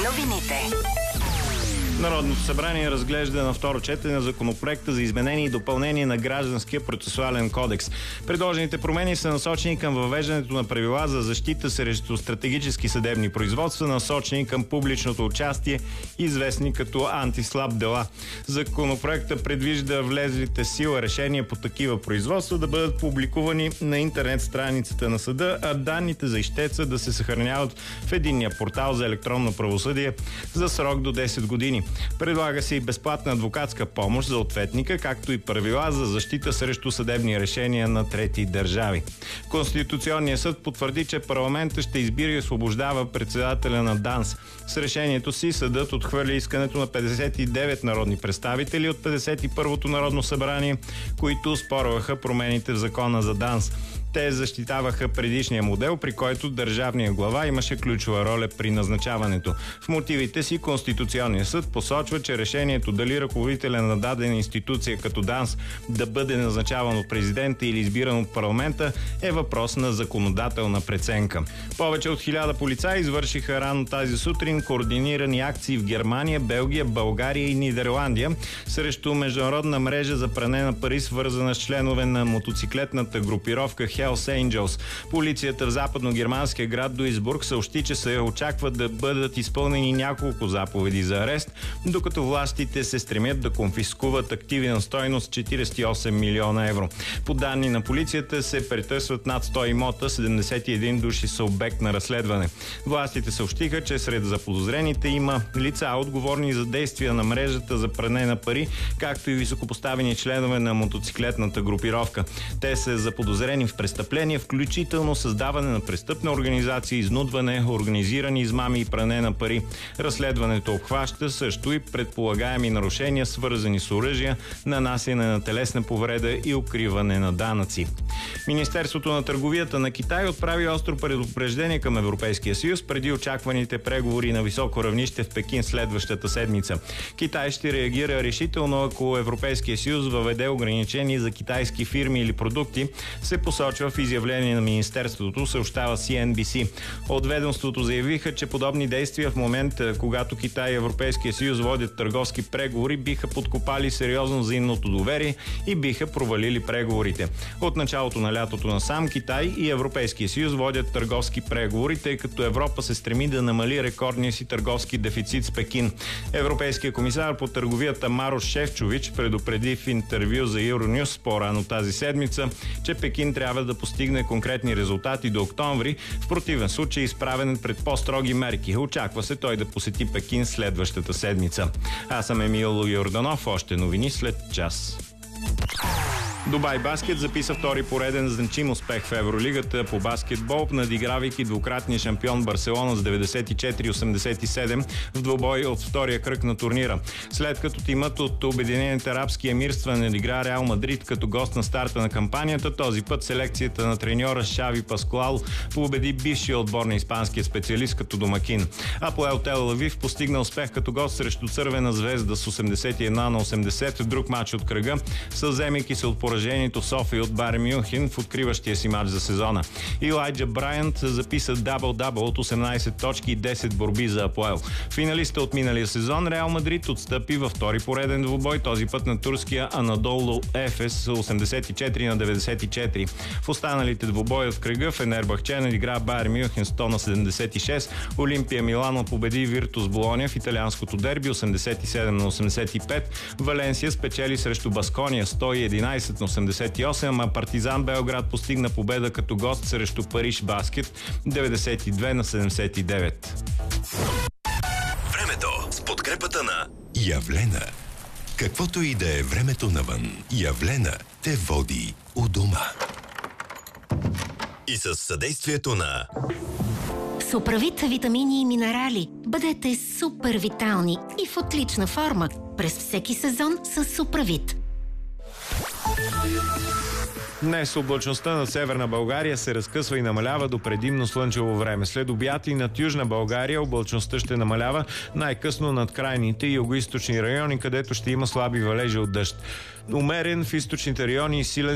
Новините. Народното събрание разглежда на второ четене законопроекта за изменение и допълнение на Гражданския процесуален кодекс. Предложените промени са насочени към въвеждането на правила за защита срещу стратегически съдебни производства, насочени към публичното участие, известни като антислаб дела. Законопроектът предвижда влезлите в сила решения по такива производства да бъдат публикувани на интернет страницата на съда, а данните за ищеца да се съхраняват в единния портал за електронно правосъдие за срок до 10 години. Предлага се и безплатна адвокатска помощ за ответника, както и правила за защита срещу съдебни решения на трети държави. Конституционният съд потвърди, че парламентът ще избира и освобождава председателя на ДАНС. С решението си съдът отхвърли искането на 59 народни представители от 51-то Народно събрание, които оспорваха промените в закона за ДАНС. Те защитаваха предишния модел, при който държавният глава имаше ключова роля при назначаването. В мотивите си Конституционният съд посочва, че решението дали ръководителя на дадена институция като ДАНС да бъде назначаван от президента или избиран от парламента е въпрос на законодателна преценка. Повече от 1000 полицаи извършиха рано тази сутрин координирани акции в Германия, Белгия, България и Нидерландия срещу международна мрежа за пране на пари, свързана с членове на мотоциклетната групировка Hells Angels. Полицията в западно-германския град Дуисбург съобщи, че се очаква да бъдат изпълнени няколко заповеди за арест, докато властите се стремят да конфискуват активи на стойност 48 милиона евро. По данни на полицията се претърсват над 100 имота, 71 души са обект на разследване. Властите съобщиха, че сред заподозрените има лица, отговорни за действия на мрежата за пране на пари, както и високопоставени членове на мотоциклетната групировка. Те са заподозрени в престъпления, включително създаване на престъпна организация, изнудване, организирани измами и пране на пари. Разследването обхваща също и предполагаеми нарушения, свързани с оръжия, нанасяне на телесна повреда и укриване на данъци. Министерството на търговията на Китай отправи остро предупреждение към Европейския съюз преди очакваните преговори на високо равнище в Пекин следващата седмица. Китай ще реагира решително, ако Европейския съюз въведе ограничения за китайски фирми или продукти, се посочва в изявление на Министерството, съобщава CNBC. От ведомството заявиха, че подобни действия в момента, когато Китай и Европейския съюз водят търговски преговори, биха подкопали сериозно взаимното доверие и биха провалили преговорите. От началото на лятото насам Китай и Европейския съюз водят търговски преговори, тъй като Европа се стреми да намали рекордния си търговски дефицит с Пекин. Европейския комисар по търговията Марош Шефчович предупреди в интервю за Euronews по-рано тази седмица, че Пекин трябва да постигне конкретни резултати до октомври, в противен случай изправен пред по-строги мерки. Очаква се той да посети Пекин следващата седмица. Аз съм Емил Йорданов, още новини след час. Дубай Баскет записа втори пореден значим успех в Евролигата по баскетбол, надигравайки двукратния шампион Барселона с 94-87 в двубой от втория кръг на турнира. След като тимът от Обединените арабски емирства надигра Реал Мадрид като гост на старта на кампанията, този път селекцията на треньора Шави Паскуал победи бившия отбор на испанския специалист като домакин. Апоел Тел Авив постигна успех като гост срещу Цървена звезда с 81-80 в друг матч от кръга, съвземайки се от поражението в София от Байер Мюнхен в откриващия си матч за сезона. Илайджа Брайант записа дабъл-дабъл от 18 точки и 10 борби за Апоел. Финалиста от миналия сезон Реал Мадрид отстъпи във втори пореден двубой, този път на турския Анадолу Ефес 84-94. В останалите двубои от кръга Фенербахче надигра Байер Мюнхен 100-76, Олимпия Милано победи Виртус Болоня в италианското дерби 87-85, Валенсия спечели срещу Баскония 111-88, а Партизан Белград постигна победа като гост срещу Париж Баскет 92-79. Времето с подкрепата на Явлена. Каквото и да е времето навън, Явлена те води у дома. И със съдействието на Суправит витамини и минерали. Бъдете супер витални и в отлична форма през всеки сезон с Суправит. Днес облачността над Северна България се разкъсва и намалява до предимно слънчево време. След обяд и над Южна България облачността ще намалява най-късно над крайните и югоизточни райони, където ще има слаби валежи от дъжд. Умерен в източните райони и силен